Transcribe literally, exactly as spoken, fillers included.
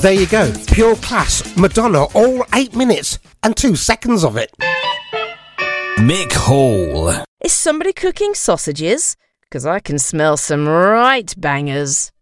There you go. Pure class. Madonna, all eight minutes and two seconds of it. Mick Hall. Is somebody cooking sausages? Because I can smell some right bangers.